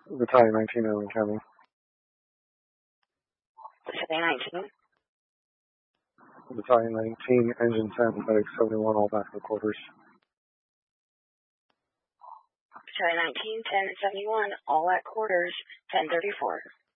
Battalion 19, Island County. Battalion 19. Battalion 19, Engine 10, Medic 71, all back to quarters. Battalion 19, 1071, all at quarters, 1034.